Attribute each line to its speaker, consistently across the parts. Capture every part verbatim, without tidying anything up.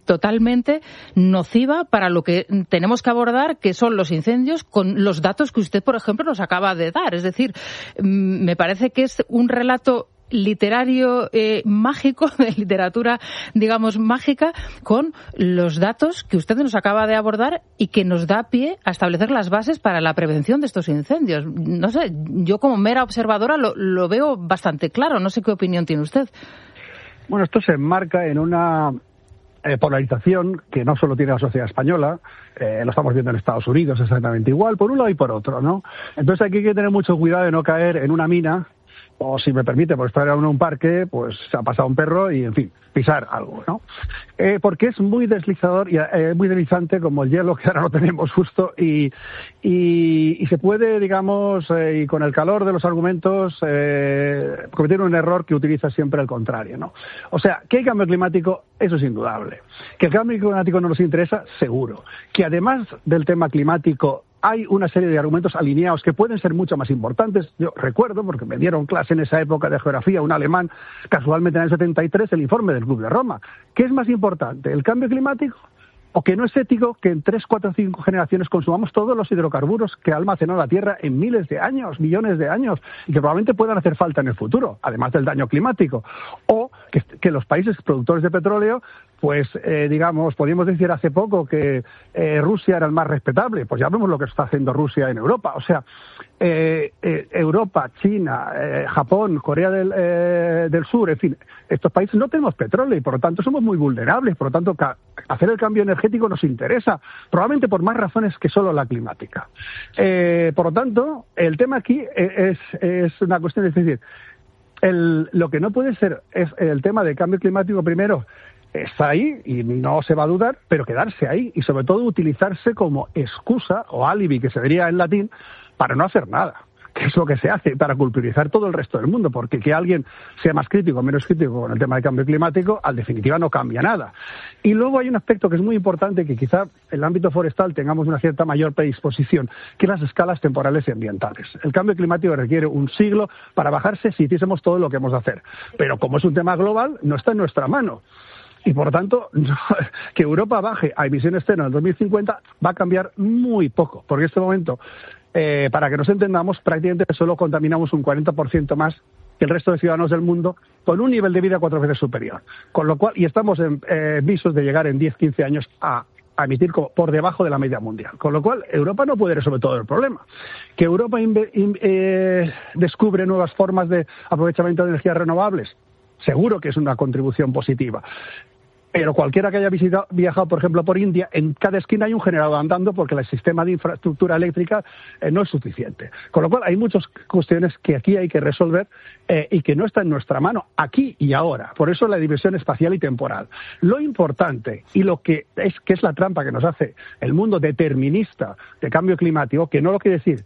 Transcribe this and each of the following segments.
Speaker 1: totalmente nociva para lo que tenemos que abordar, que son los incendios, con los datos que usted, por ejemplo, nos acaba de dar. Es decir, me parece que es un relato literario eh, mágico, de literatura, digamos, mágica, con los datos que usted nos acaba de abordar y que nos da pie a establecer las bases para la prevención de estos incendios. No sé, yo como mera observadora lo, lo veo bastante claro. No sé qué opinión tiene usted.
Speaker 2: Bueno, esto se enmarca en una eh, polarización que no solo tiene la sociedad española, eh, lo estamos viendo en Estados Unidos exactamente igual, por un lado y por otro, ¿no? Entonces aquí hay que tener mucho cuidado de no caer en una mina, o si me permite, por estar en un parque, pues se ha pasado un perro y, en fin, pisar algo, ¿no? Eh, porque es muy deslizador y eh, muy deslizante como el hielo que ahora no tenemos justo y, y, y se puede, digamos, eh, y con el calor de los argumentos, eh, cometer un error que utiliza siempre el contrario, ¿no? O sea, que hay cambio climático, eso es indudable. Que el cambio climático no nos interesa, seguro. Que además del tema climático hay una serie de argumentos alineados que pueden ser mucho más importantes. Yo recuerdo, porque me dieron clase en esa época de geografía, un alemán, casualmente en el setenta y tres, el informe del Club de Roma. ¿Qué es más importante, el cambio climático o que no es ético que en tres, cuatro, cinco generaciones consumamos todos los hidrocarburos que ha almacenado la Tierra en miles de años, millones de años, y que probablemente puedan hacer falta en el futuro, además del daño climático? O que, que los países productores de petróleo, pues, eh, digamos, podríamos decir hace poco que eh, Rusia era el más respetable, pues ya vemos lo que está haciendo Rusia en Europa. O sea, eh, eh, Europa, China, eh, Japón, Corea del, eh, del Sur, en fin, estos países no tenemos petróleo y por lo tanto somos muy vulnerables, por lo tanto ca- hacer el cambio energético nos interesa, probablemente por más razones que solo la climática. Eh, por lo tanto, el tema aquí es, es una cuestión, es decir, el, lo que no puede ser es el tema del cambio climático primero, está ahí y no se va a dudar, pero quedarse ahí y sobre todo utilizarse como excusa o alibi, que se diría en latín, para no hacer nada, que es lo que se hace para culpabilizar todo el resto del mundo, porque que alguien sea más crítico o menos crítico con el tema del cambio climático, al definitiva no cambia nada. Y luego hay un aspecto que es muy importante, que quizá en el ámbito forestal tengamos una cierta mayor predisposición, que es las escalas temporales y ambientales. El cambio climático requiere un siglo para bajarse si hiciésemos todo lo que hemos de hacer, pero como es un tema global, no está en nuestra mano. Y, por lo tanto, que Europa baje a emisiones cero en el dos mil cincuenta va a cambiar muy poco, porque en este momento, eh, para que nos entendamos, prácticamente solo contaminamos un cuarenta por ciento más que el resto de ciudadanos del mundo, con un nivel de vida cuatro veces superior. Con lo cual, y estamos en eh, visos de llegar en diez, quince años a, a emitir por debajo de la media mundial. Con lo cual, Europa no puede resolver todo el problema. Que Europa inve, in, eh, descubre nuevas formas de aprovechamiento de energías renovables, seguro que es una contribución positiva. Pero cualquiera que haya visitado, viajado, por ejemplo, por India, en cada esquina hay un generador andando porque el sistema de infraestructura eléctrica eh, no es suficiente. Con lo cual, hay muchas cuestiones que aquí hay que resolver eh, y que no está en nuestra mano, aquí y ahora. Por eso la diversión espacial y temporal. Lo importante, y lo que es, que es la trampa que nos hace el mundo determinista de cambio climático, que no lo quiere decir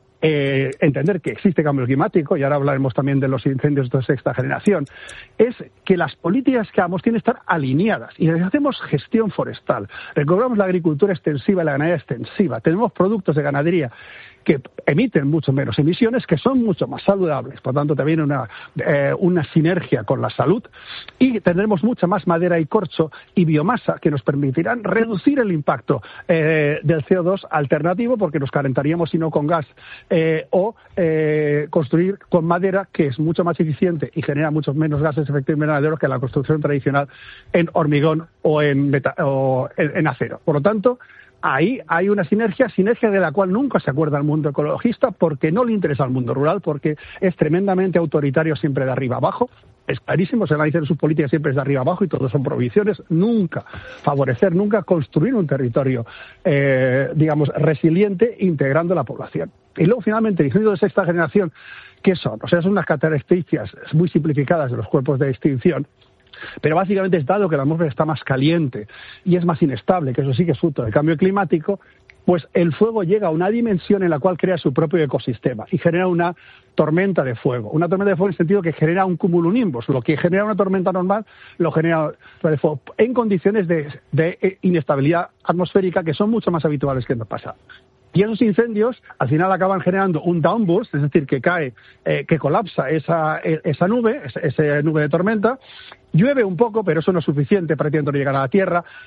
Speaker 2: Eh, entender que existe cambio climático, y ahora hablaremos también de los incendios de sexta generación, es que las políticas que hagamos tienen que estar alineadas. Y hacemos gestión forestal, recobramos la agricultura extensiva y la ganadería extensiva, tenemos productos de ganadería que emiten mucho menos emisiones, que son mucho más saludables, por tanto también una, eh, una sinergia con la salud, y tendremos mucha más madera y corcho y biomasa que nos permitirán reducir el impacto eh, del C O dos alternativo, porque nos calentaríamos y no con gas, eh, o eh, construir con madera, que es mucho más eficiente y genera muchos menos gases de efecto invernadero que la construcción tradicional en hormigón o en, meta, o en, en acero. Por lo tanto, ahí hay una sinergia, sinergia de la cual nunca se acuerda el mundo ecologista, porque no le interesa al mundo rural, porque es tremendamente autoritario siempre de arriba abajo. Es clarísimo, se analizan sus políticas siempre es de arriba abajo y todo son prohibiciones. Nunca favorecer, nunca construir un territorio, eh, digamos, resiliente, integrando la población. Y luego, finalmente, incendios de sexta generación, ¿qué son? O sea, son unas características muy simplificadas de los cuerpos de extinción, pero básicamente es dado que la atmósfera está más caliente y es más inestable, que eso sí que es fruto del cambio climático, pues el fuego llega a una dimensión en la cual crea su propio ecosistema y genera una tormenta de fuego. Una tormenta de fuego en el sentido que genera un cumulonimbus. Lo que genera una tormenta normal lo genera de fuego en condiciones de, de inestabilidad atmosférica que son mucho más habituales que en el pasado. Y esos incendios al final acaban generando un downburst, es decir, que cae, eh, que colapsa esa, esa nube, esa, esa nube de tormenta. Llueve un poco, pero eso no es suficiente para que no llegar a la tierra.